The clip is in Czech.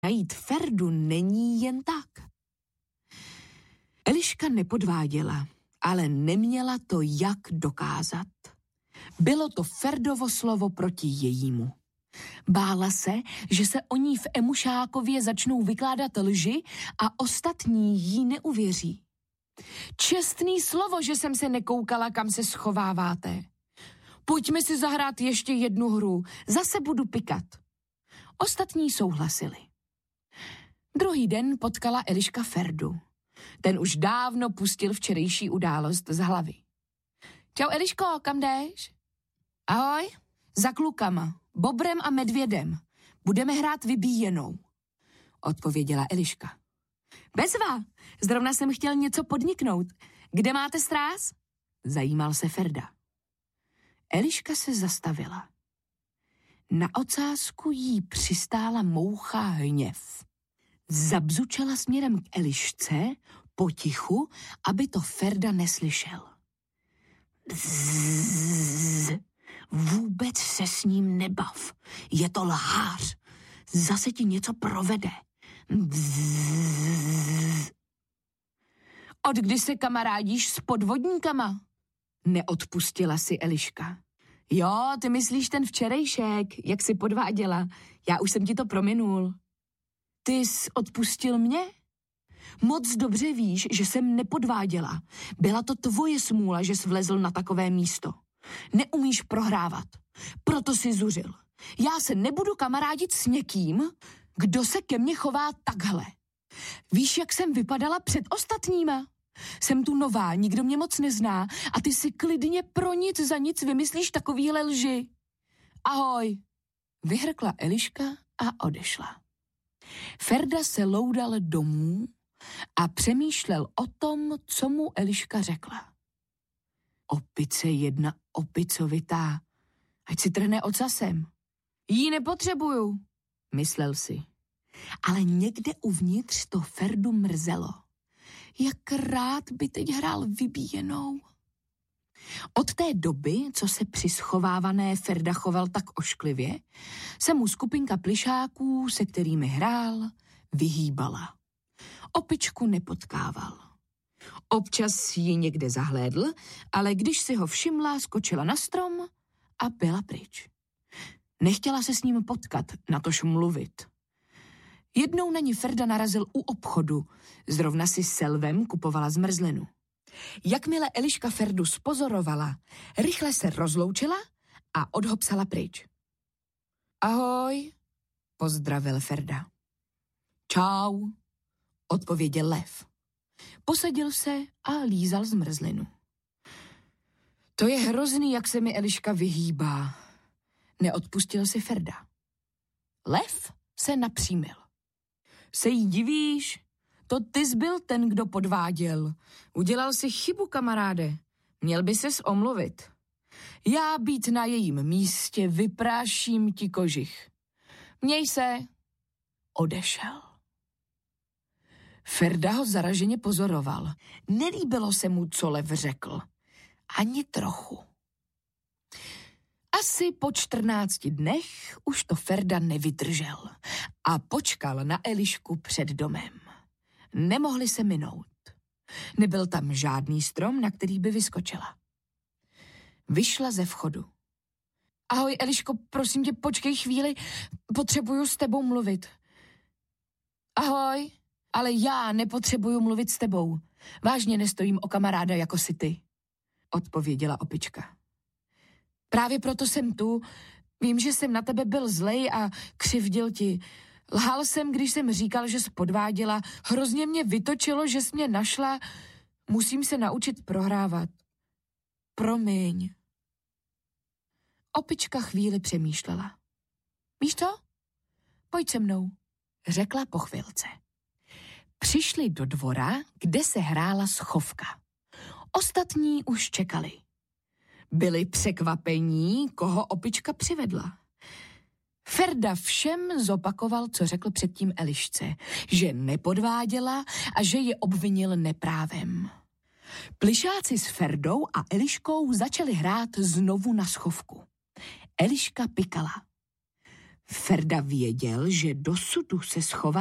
najít Ferdu není jen tak. Eliška nepodváděla, ale neměla to jak dokázat. Bylo to Ferdovo slovo proti jejímu. Bála se, že se o ní v Emušákově začnou vykládat lži a ostatní jí neuvěří. Čestný slovo, že jsem se nekoukala, kam se schováváte. Pojďme si zahrát ještě jednu hru, zase budu pikat. Ostatní souhlasili. Druhý den potkala Eliška Ferdu. Ten už dávno pustil včerejší událost z hlavy. Čau Eliško, kam jdeš? Ahoj, za klukama, Bobrem a Medvědem. Budeme hrát vybíjenou, odpověděla Eliška. Bezva, zrovna jsem chtěl něco podniknout. Kde máte stráz? Zajímal se Ferda. Eliška se zastavila. Na ocásku jí přistála moucha hněv. Zabzučela směrem k Elišce potichu, aby to Ferda neslyšel. Bzzz, vůbec se s ním nebav. Je to lhář. Zase ti něco provede. Bzzz. Od kdy se kamarádíš s podvodníkama? Neodpustila si Eliška. Jo, ty myslíš ten včerejšek, jak jsi podváděla. Já už jsem ti to prominul. Ty jsi odpustil mě? Moc dobře víš, že jsem nepodváděla. Byla to tvoje smůla, že jsi vlezl na takové místo. Neumíš prohrávat. Proto jsi zuřil. Já se nebudu kamarádit s někým, kdo se ke mně chová takhle. Víš, jak jsem vypadala před ostatníma? Jsem tu nová, nikdo mě moc nezná a ty si klidně pro nic za nic vymyslíš takovýhle lži. Ahoj, vyhrkla Eliška a odešla. Ferda se loudal domů a přemýšlel o tom, co mu Eliška řekla. Opice jedna opicovitá, ať si trhne ocasem. Jí nepotřebuju, myslel si. Ale někde uvnitř to Ferdu mrzelo. Jak rád by teď hrál vybíjenou. Od té doby, co se při schovávané Ferda choval tak ošklivě, se mu skupinka plišáků, se kterými hrál, vyhýbala. Opičku nepotkával. Občas ji někde zahlédl, ale když si ho všimla, skočila na strom a byla pryč. Nechtěla se s ním potkat, natož mluvit. Jednou na ní Ferda narazil u obchodu, zrovna si s Selvem kupovala zmrzlinu. Jakmile Eliška Ferdu spozorovala, rychle se rozloučila a odhopsala pryč. Ahoj, pozdravil Ferda. Čau, odpověděl Lev. Posadil se a lízal zmrzlinu. To je hrozný, jak se mi Eliška vyhýbá, neodpustil si Ferda. Lev se napřímil. Se jí divíš? To ty jsi byl ten, kdo podváděl. Udělal si chybu, kamaráde. Měl by ses omluvit. Já být na jejím místě vypráším ti kožich. Měj se. Odešel. Ferda ho zaraženě pozoroval. Nelíbilo se mu, co Lev řekl. Ani trochu. Asi po 14 dnech už to Ferda nevydržel a počkal na Elišku před domem. Nemohli se minout. Nebyl tam žádný strom, na který by vyskočila. Vyšla ze vchodu. Ahoj, Eliško, prosím tě, počkej chvíli, potřebuju s tebou mluvit. Ahoj, ale já nepotřebuju mluvit s tebou. Vážně nestojím o kamaráda jako si ty, odpověděla opička. Právě proto jsem tu. Vím, že jsem na tebe byl zlej a křivdil ti. Lhal jsem, když jsem říkal, že jsi podváděla. Hrozně mě vytočilo, že jsi mě našla. Musím se naučit prohrávat. Promiň. Opička chvíli přemýšlela. Víš co? Pojď se mnou, řekla po chvilce. Přišli do dvora, kde se hrála schovka. Ostatní už čekali. Byli překvapení, koho opička přivedla. Ferda všem zopakoval, co řekl předtím Elišce, že nepodváděla a že je obvinil neprávem. Plišáci s Ferdou a Eliškou začali hrát znovu na schovku. Eliška pikala. Ferda věděl, že do sudu se schovat